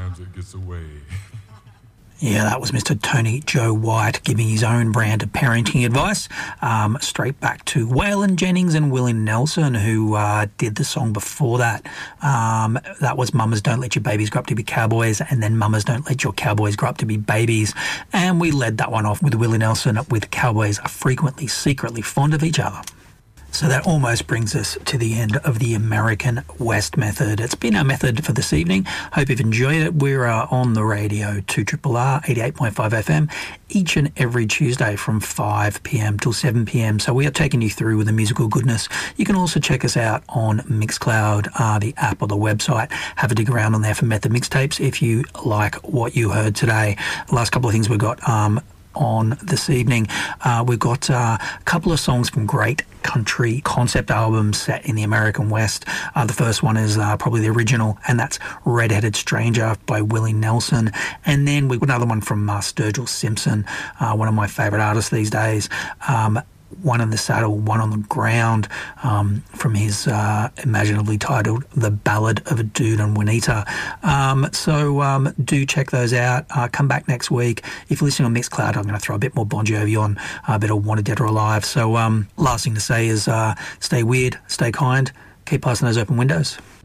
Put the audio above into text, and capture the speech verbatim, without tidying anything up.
sometimes it gets away. Yeah, that was Mister Tony Joe White giving his own brand of parenting advice. Um, straight back to Waylon Jennings and Willie Nelson, who uh, did the song before that. Um, that was Mamas Don't Let Your Babies Grow Up to Be Cowboys, and then Mamas Don't Let Your Cowboys Grow Up to Be Babies. And we led that one off with Willie Nelson with Cowboys Are Frequently Secretly Fond of Each Other. So that almost brings us to the end of the American West method. It's been our method for this evening. Hope you've enjoyed it. We're uh, on the radio to Triple R eighty-eight point five F M each and every Tuesday from five p.m. till seven p.m. So we are taking you through with the musical goodness. You can also check us out on Mixcloud, uh, the app or the website. Have a dig around on there for Method Mixtapes if you like what you heard today. The last couple of things we've got um, on this evening. Uh, we've got uh, a couple of songs from great country concept albums set in the American West. Uh, the first one is uh, probably the original, and that's Red-Headed Stranger by Willie Nelson. And then we've got another one from uh, Sturgill Simpson, uh, one of my favourite artists these days. Um, One in the Saddle, One on the Ground, um, from his uh, imaginatively titled The Ballad of a Dude and Juanita. Um, so um, do check those out. Uh, come back next week. If you're listening on Mixcloud, I'm going to throw a bit more Bon Jovi on, a bit of Wanted Dead or Alive. So um, last thing to say is uh, stay weird, stay kind, keep passing those open windows.